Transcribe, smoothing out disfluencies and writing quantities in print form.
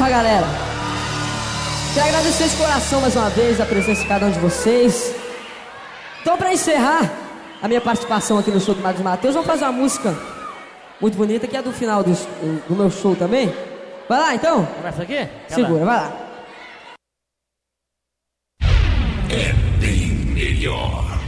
Porra, galera. Quero agradecer de coração mais uma vez a presença de cada um de vocês. Então, pra encerrar a minha participação aqui no show do Marcos Matheus, vamos fazer uma música muito bonita, que é do final do meu show também. Vai lá, então. Começa aqui? Segura, vai lá. É bem melhor.